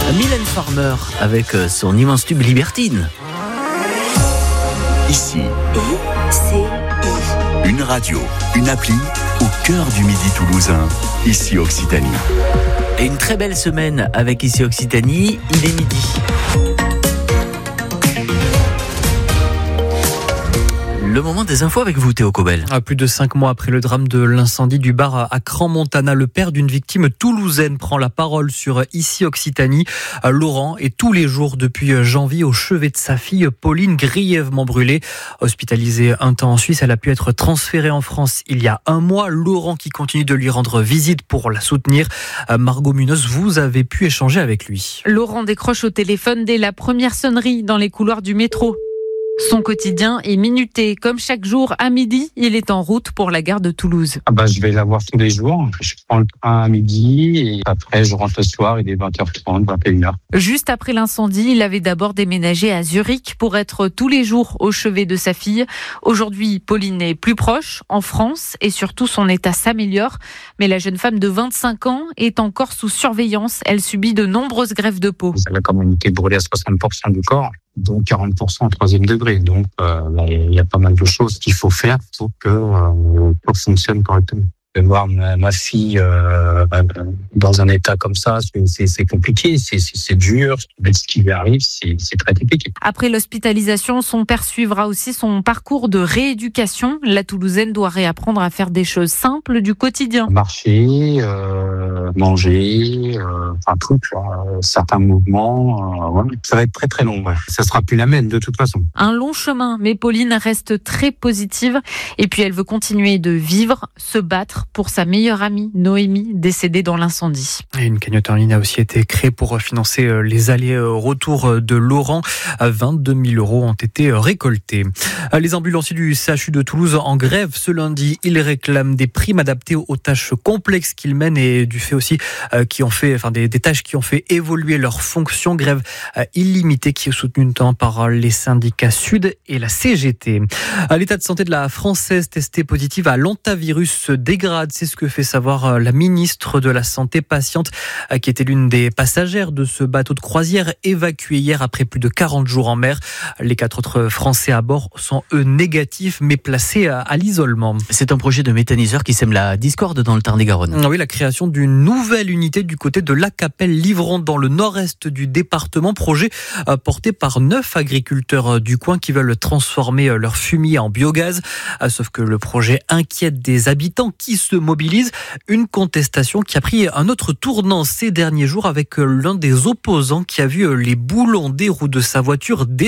Mylène Farmer avec son immense tube Libertine. Ici, ICI. une radio, une appli au cœur du Midi toulousain. Ici Occitanie. Et une très belle semaine avec Ici Occitanie, il est midi. Le moment des infos avec vous, Théo Cobel. À plus de 5 mois après le drame de l'incendie du bar à Crans-Montana, le père d'une victime toulousaine prend la parole sur Ici Occitanie. Laurent est tous les jours depuis janvier au chevet de sa fille Pauline, grièvement brûlée. Hospitalisée un temps en Suisse, elle a pu être transférée en France il y a un mois. Laurent qui continue de lui rendre visite pour la soutenir. Margot Munoz, vous avez pu échanger avec lui. Laurent décroche au téléphone dès la première sonnerie dans les couloirs du métro. Son quotidien est minuté. Comme chaque jour, à midi, il est en route pour la gare de Toulouse. Je vais la voir tous les jours. Je prends le train à midi et après je rentre le soir, il est 20h30, 21h. Juste après l'incendie, il avait d'abord déménagé à Zurich pour être tous les jours au chevet de sa fille. Aujourd'hui, Pauline est plus proche, en France, et surtout son état s'améliore. Mais la jeune femme de 25 ans est encore sous surveillance. Elle subit de nombreuses greffes de peau. Elle a quand même été brûlée à 60% du corps, dont 40% au 3e degré. Donc, il y a pas mal de choses qu'il faut faire pour que tout fonctionne correctement. De voir ma fille dans un état comme ça, c'est compliqué, c'est dur. Ce qui lui arrive, c'est très compliqué. Après l'hospitalisation, son père suivra aussi son parcours de rééducation. La Toulousaine doit réapprendre à faire des choses simples du quotidien. Marcher, manger, tout, certains mouvements. Ça va être très très long. Ouais. Ça sera plus la même de toute façon. Un long chemin, mais Pauline reste très positive. Et puis elle veut continuer de vivre, se battre pour sa meilleure amie, Noémie, décédée dans l'incendie. Et une cagnotte en ligne a aussi été créée pour financer les allers-retours de Laurent. 22 000 € ont été récoltés. Les ambulanciers du CHU de Toulouse en grève ce lundi. Ils réclament des primes adaptées aux tâches complexes qu'ils mènent et du fait aussi des tâches qui ont fait évoluer leurs fonctions. Grève illimitée qui est soutenue notamment par les syndicats Sud et la CGT. L'état de santé de la Française testée positive à l'hantavirus se dégrade. C'est ce que fait savoir la ministre de la Santé, patiente qui était l'une des passagères de ce bateau de croisière évacué hier après plus de 40 jours en mer. Les 4 autres Français à bord sont eux négatifs mais placés à l'isolement. C'est un projet de méthaniseur qui sème la discorde dans le Tarn-et-Garonne. Oui, la création d'une nouvelle unité du côté de Lacapelle-Livron dans le nord-est du département. Projet porté par 9 agriculteurs du coin qui veulent transformer leur fumier en biogaz. Sauf que le projet inquiète des habitants qui se mobilisent. Une contestation qui a pris un autre tournant ces derniers jours avec l'un des opposants qui a vu les boulons des roues de sa voiture